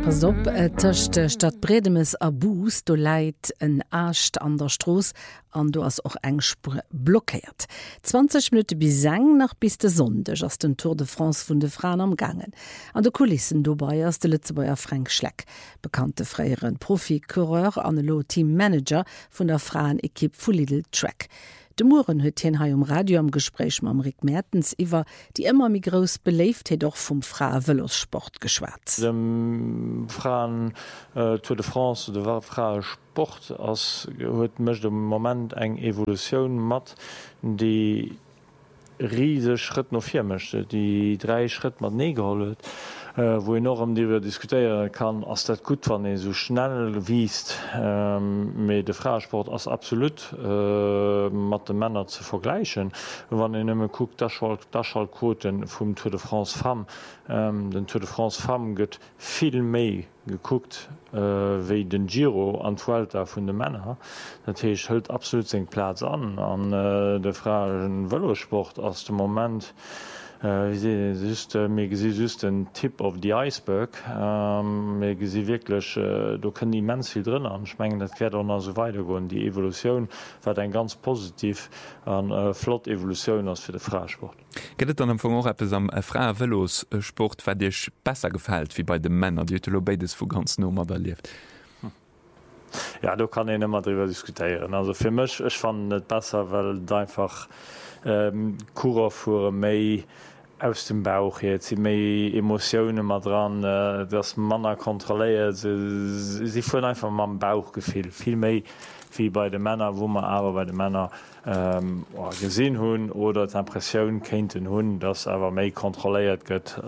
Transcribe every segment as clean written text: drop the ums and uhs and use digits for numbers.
Pass op, tëcht Stadt Bredemes a Bus, do leit en Ascht an der Stroos an du ass och eng Spur blockéiert. 20 Minuten bis seng nach bis de Sondech ass den Tour de France vun de Fraen am gangen. An de Kulissen dobei ass de Lützebauer Frank Schleck, bekannte freieren Proficoureur an lo Teammanager vun der Fraen-Ekipp vu Lidl Track. De Muren huet hien hai Radio am Gespräch mam Rick Mertens iwwer die immer mi gros beleeft doch vum Fra-Velosport geschwatzt. Dem Fraen Tour de France de war Fra Sport ass huet mecht dem Moment eng Evoluioun mat, die riese Schritt no fir mechte, die 3 Schritt mat nee gehollet. Wo enorm Diwer diskutieren kann, ass dat gut wann so schnell wiest méi de Frasport ass absolut mat de Männer ze vergleichen. Wann en ëmme guckt Daschallquoten vum Tour de France Femme. Den Tour de France Femme gëtt viel méi geguckt wéi den Giro an Vuelta vun de Männer. Dat hiech hëlt absolut seg Platz an de Fragen Velosport ass dem Moment. Mé gesi den Tip of the Iceberg mé gesi wirklich do können die mens viel drin anschmengen, dat fährt an so weiter goen. Die Evolution war ein ganz positiv an Flot Evolution als fir de Frasport. Gët an vu am Fra Velosport war Dich besser gefällt wie bei de Männer, die beides vu ganz normal erlieft. Ja, du kann en immer drüber diskutieren. Also fir mech ech fan net besser, weil einfach Kurer vu méi aus dem Bauch jetzt sie méi Emotionen mat dran, dats Manner kontroléiert sie vun einfach ma Bauch gefehl viel méi wie bei de Männer, wo man awer bei de Männer gesinn hunn oder d'Impressioun kenten hunn, dats awer méi kontroléiert gëtt.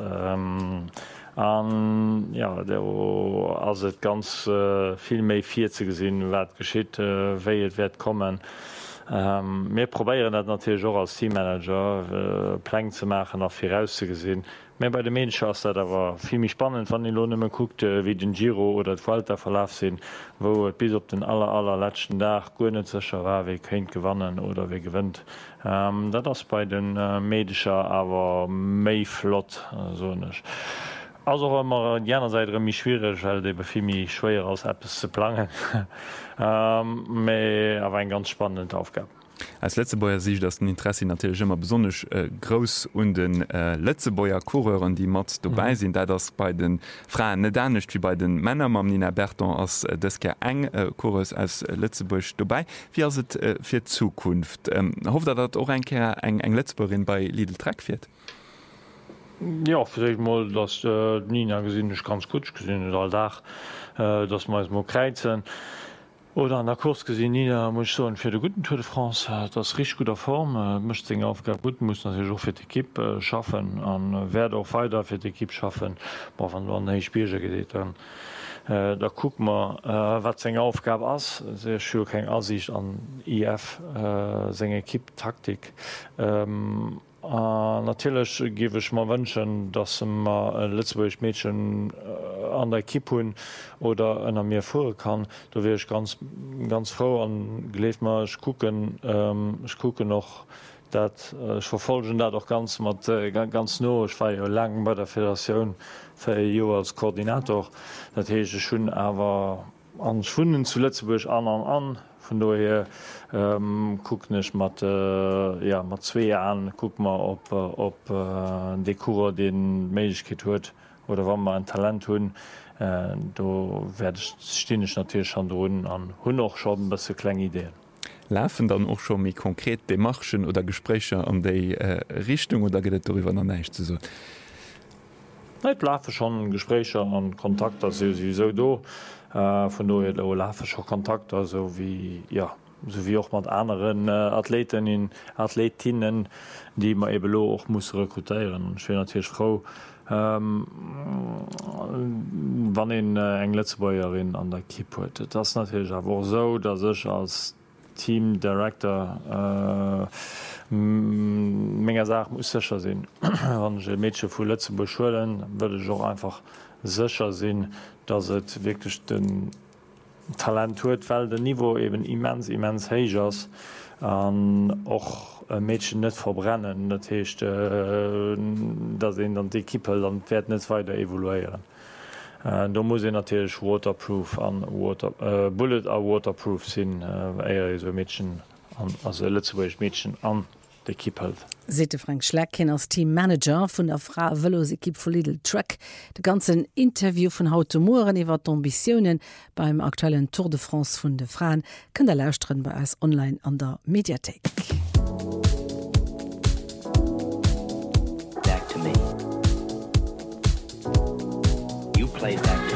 Ja, ass et ganz viel méi 40 gesinn wat geschitt, wéi et werd kommen. Mir probéieren dat natürlich auch als Teammanager Plan zu machen nach vorausgesehen. Mir bei den Menschen ass dat war vielmi spannend, wann die Lohne guckt wie den Giro oder d Vuelta verlauf sinn, wo bis op den allerletzten Tag gonezecher war wie kenint gewannen oder wie gewinnt. Dat ass bei den Medischer aber méi flott so nicht. Also immer jener Seite mich schwierig, weil de bevi schwer als Apps zu planen. Aber ein ganz spannende Aufgabe. Als Letzebäuer sehe ich, dass ein Interesse natürlich immer besonders groß und den Letzebäuer Coureuren, die mat dabei sind, da das bei den Frauen nicht nicht wie bei den Männern am Nina Berton als das eng Chorus als Letzebäuer dabei. Wie ist es für Zukunft? Hofft er, dass auch eng Letzebäuerin bei Lidl Track wird? Ja, vielleicht mal, dass Nina gesehen ist ganz gut gesehen all Dach, dass man es mal kreizen. Oder an der Kurs gesehen Nina muss so für den guten Tour de France das richtig guter Form möchte die Aufgabe gut muss natürlich auch für die Equipe schaffen und werde auch weiter für die Equipe schaffen, wenn man eine Spiele geht dann. Da guck man wat seine Aufgabe ist. Sehr schön keine Ansicht an IF seine Equipe Taktik. Natürlich gebe ich mir wünschen, dass man Lützburg Mädchen an der Kipp hun oder an mir vor kann. Da wäre ich ganz froh an gelebt mal ich gucke noch dat ich verfolge dat auch ganz no. Ich war ja lang bei der Föderation für Jo als Koordinator. Dat he ich schon aber an Schwunden zu Lützburg an. Von daher guck nicht mat 2 an, guck mal ob de Kurer den Mäigkeit huet oder wann man ein Talent hunn, da werde stehen ich natürlich schon drohen an hun noch schon ein bisschen kleine Ideen. Laufen dann auch schon mit konkret Demarchen oder Gespräche an die Richtung oder geht es darüber noch nicht zu so? Ich laufe schon Gespräche an Kontakt, also sowieso da. Von daher laufe schon Kontakt, also wie auch mit anderen Athletinnen, die man eben auch muss rekrutieren. Ich bin natürlich froh, wann eng Letzebäuerin an der Kipp hat. Das ist natürlich aber so, dass ich als Team Director Menge Sachen muss sicher sein. Wenn ich Mädchen von Lützeburg schulen, würde ich auch einfach sicher sein, dass es wirklich den Talent hat, weil das Niveau eben immens hoch ist. Och Mädchen net verbrennen, dat hecht dat dann die Kippel dann werd net weiter evaluieren. Da muss ich natürlich waterproof an Bullet a waterproof sinn so Mädchen also Lützeburg Mädchen an de Kipp hält. Sete Frank Schlecken als Teammanager vun der Fra Velosekipp vu Lidl Truck. De ganzen Interview vun Hautomoren iwwer d'Ambitionen beim aktuellen Tour de France vun de Fraen kën der lausren bei als online an der Mediathek. Back to me. You played back